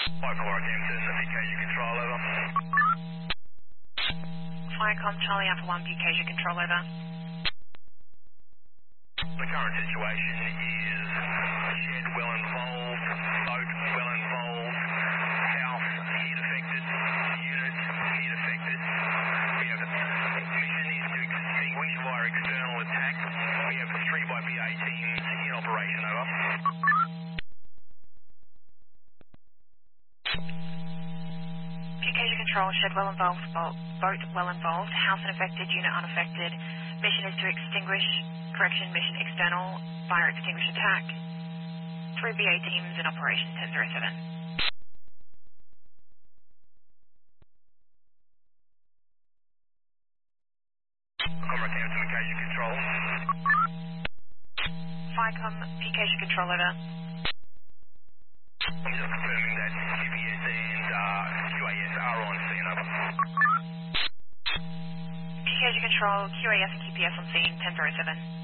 Flycom Hampton, Bucasia Control, over. Flycom Charlie Alpha 1, Bucasia Control, over. The current situation is shed well involved, boat well involved, house heat affected, unit heat affected. We have mission is to extinguish via external attack. We have 3xBA teams in operation, over. Bucasia Control, shed well involved, boat well involved, house unaffected, unit unaffected. Mission is to extinguish, correction, mission external, fire extinguish attack. 3BA teams in operation 1007. Comrade Hampton, Bucasia Control. Flycom, Bucasia Control, over. I'm just confirming that QPS and QAS are on scene, over. Bucasia Control, QAS and QPS on scene 1007.